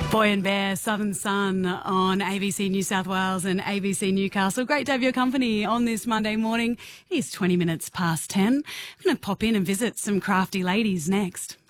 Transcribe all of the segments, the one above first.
Boy and Bear, Southern Sun on ABC New South Wales and ABC Newcastle. Great to have your company on this Monday morning. It is 20 minutes past 10. I'm going to pop in and visit some crafty ladies next.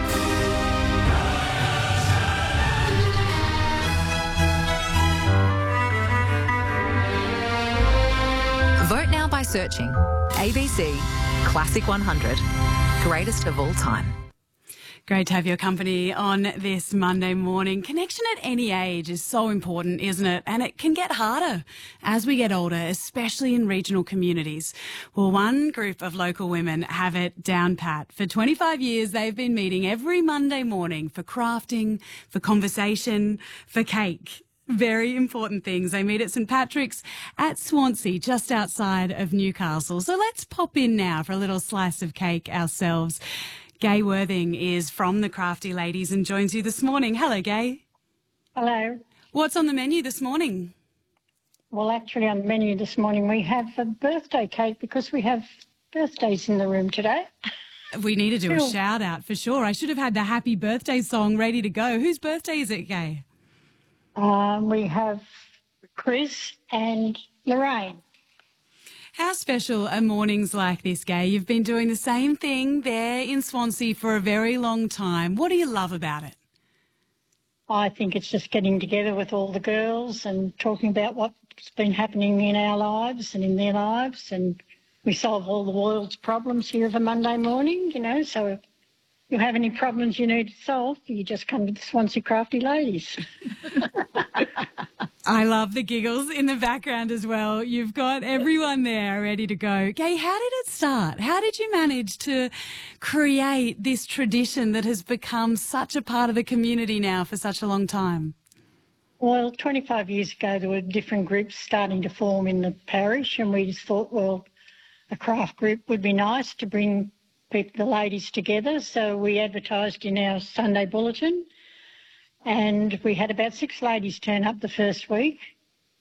Vote now by searching ABC Classic 100, greatest of all time. Great to have your company on this Monday morning. Connection at any age is so important, isn't it? And it can get harder as we get older, especially in regional communities. Well, one group of local women have it down pat. For 25 years, they've been meeting every Monday morning for crafting, for conversation, for cake. Very important things. They meet at St Patrick's at Swansea, just outside of Newcastle. So let's pop in now for a little slice of cake ourselves. Gay Worthing is from the Crafty Ladies and joins you this morning. Hello, Gay. Hello. What's on the menu this morning? Well, actually on the menu this morning we have a birthday cake because we have birthdays in the room today. We need to do a shout out for sure. I should have had the happy birthday song ready to go. Whose birthday is it, Gay? We have Chris and Lorraine. How special are mornings like this, Gay? You've been doing the same thing there in Swansea for a very long time. What do you love about it? I think it's just getting together with all the girls and talking about what's been happening in our lives and in their lives, and we solve all the world's problems here of a Monday morning, you know, so if you have any problems you need to solve, you just come to the Swansea Crafty Ladies. I love the giggles in the background as well. You've got everyone there ready to go. Gay, how did it start? How did you manage to create this tradition that has become such a part of the community now for such a long time? Well, 25 years ago there were different groups starting to form in the parish, and we just thought, well, a craft group would be nice to bring the ladies together. So we advertised in our Sunday bulletin, and we had about 6 ladies turn up the first week,